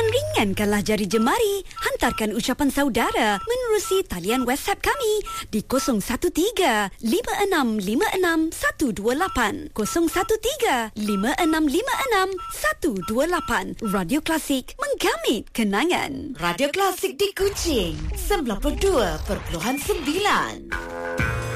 Ringankanlah jari jemari. Hantarkan ucapan saudara menerusi talian WhatsApp kami di 013-5656-128. 013-5656-128. Radio Klasik, menggamit kenangan. Radio Klasik di Kuching 92.9.